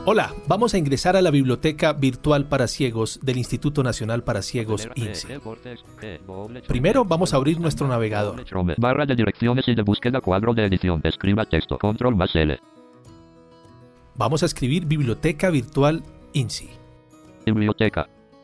Hola, vamos a ingresar a la Biblioteca Virtual para Ciegos del Instituto Nacional para Ciegos INSI. Primero vamos a abrir nuestro navegador. Barra de direcciones y de búsqueda, cuadro de edición. Escriba texto, control+L. Vamos a escribir Biblioteca Virtual INSI. Biblioteca.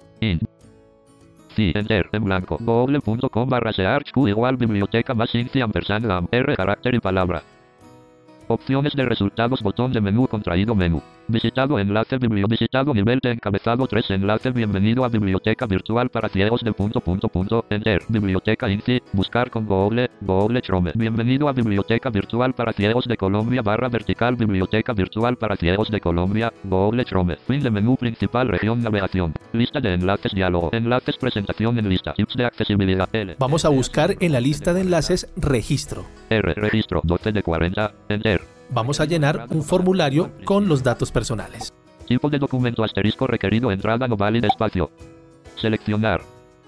Sí, enter, en blanco. google.com/search q = biblioteca más INSI & r carácter y palabra. Opciones de resultados, botón de menú contraído, menú. Visitado enlace visitado nivel de encabezado 3 enlace bienvenido a Biblioteca Virtual para Ciegos de ... Enter, Biblioteca INSI, buscar con Google Chrome. Bienvenido a Biblioteca Virtual para Ciegos de Colombia /vertical Biblioteca Virtual para Ciegos de Colombia, Google Chrome. Fin de menú principal, región navegación. Lista de enlaces, diálogo. Enlaces, presentación en lista. Tips de accesibilidad. L. Vamos a buscar en la lista de enlaces registro. R, registro, 12 de 40. Enter. Vamos a llenar un formulario con los datos personales. Tipo de documento asterisco requerido, entrada no válida, espacio. Seleccionar.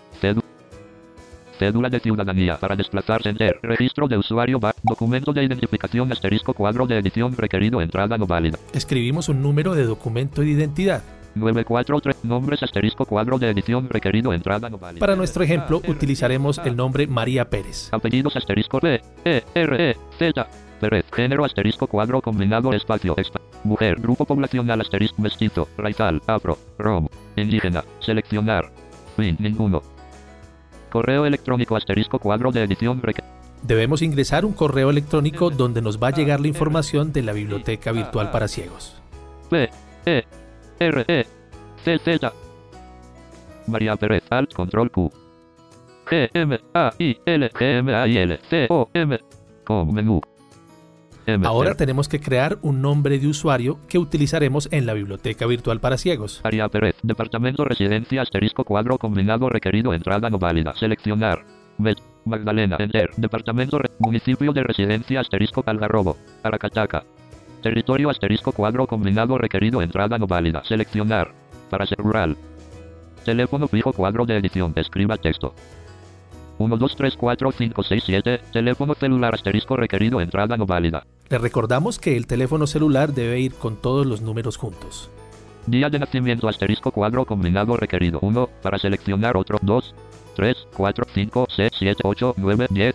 Cédula de ciudadanía para desplazarse, enter. Registro de usuario, documento de identificación asterisco cuadro de edición requerido, entrada no válida. Escribimos un número de documento de identidad. 943 nombres asterisco cuadro de edición requerido, entrada no válida. Para nuestro ejemplo utilizaremos el nombre María Pérez. Apellidos asterisco P, E, R, E, Z. Pérez, género asterisco cuadro combinado espacio, mujer, grupo poblacional asterisco mestizo, raizal, afro, rom, indígena, seleccionar, fin, ninguno. Correo electrónico asterisco cuadro de edición Debemos ingresar un correo electrónico donde nos va a llegar la información de la Biblioteca Virtual para Ciegos. P, E, R, E, C, Z. María Pérez, alt, control Q. G, M, A, I, L, G, M, A, I, L, C, O, M. Com, menú. Ahora tenemos que crear un nombre de usuario que utilizaremos en la Biblioteca Virtual para Ciegos. María Pérez, departamento residencia asterisco cuadro combinado requerido, entrada no válida. Seleccionar. Magdalena, enter. Departamento municipio de residencia asterisco Algarrobo, Aracataca. Territorio asterisco cuadro combinado requerido, entrada no válida. Seleccionar. Para ser rural. Teléfono fijo cuadro de edición. Escriba texto. 1, 2, 3, 4, 5, 6, 7. Teléfono celular asterisco requerido, entrada no válida. Le recordamos que el teléfono celular debe ir con todos los números juntos. Día de nacimiento asterisco cuadro combinado requerido. 1. Para seleccionar otro. 2, 3, 4, 5, 6, 7, 8, 9, 10.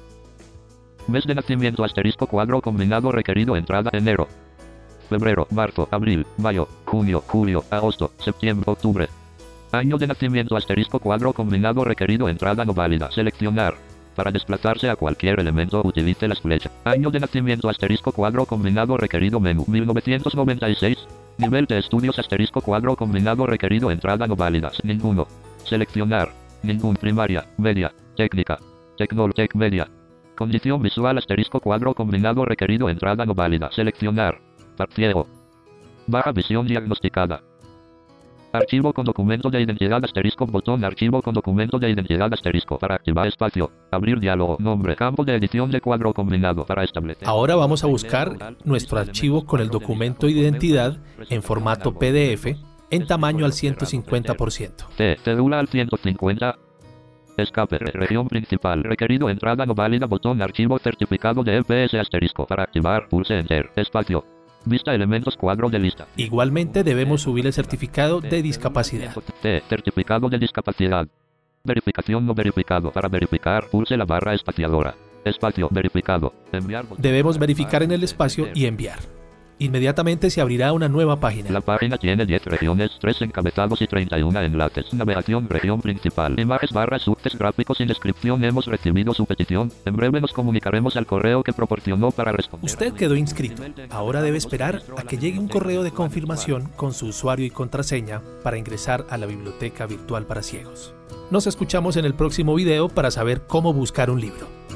Mes de nacimiento asterisco cuadro combinado requerido, entrada enero. Febrero, marzo, abril, mayo, junio, julio, agosto, septiembre, octubre. Año de nacimiento asterisco cuadro combinado requerido, entrada no válida. Seleccionar. Para desplazarse a cualquier elemento utilice las flechas. Año de nacimiento asterisco cuadro combinado requerido, menú. 1996. Nivel de estudios asterisco cuadro combinado requerido, entrada no válida. Ninguno. Seleccionar. Ningún. Primaria, media, técnica, tec media. Condición visual asterisco cuadro combinado requerido, entrada no válida. Seleccionar. Ciego. Baja visión diagnosticada. Archivo con documento de identidad asterisco botón. Archivo con documento de identidad asterisco para activar espacio. Abrir diálogo. Nombre. Campo de edición de cuadro combinado para establecer. Ahora vamos a buscar nuestro archivo con el documento de identidad en formato PDF en tamaño al 150%. Cédula al 150. Escape. Región principal. Requerido, entrada no válida. Botón. Archivo certificado de EPS asterisco para activar. Pulse enter. Espacio. Vista elementos cuadro de lista. Igualmente debemos subir el certificado de discapacidad. Certificado de discapacidad. Verificación no verificado. Para verificar, pulse la barra espaciadora. Espacio verificado. Enviar. Debemos verificar en el espacio y enviar. Inmediatamente se abrirá una nueva página. La página tiene 10 regiones, 3 encabezados y 31 enlaces. Navegación, región principal. Imágenes subtes gráficos sin descripción. Hemos recibido su petición. En breve nos comunicaremos al correo que proporcionó para responder. Usted quedó inscrito. Ahora debe esperar a que llegue un correo de confirmación con su usuario y contraseña para ingresar a la Biblioteca Virtual para Ciegos. Nos escuchamos en el próximo video para saber cómo buscar un libro.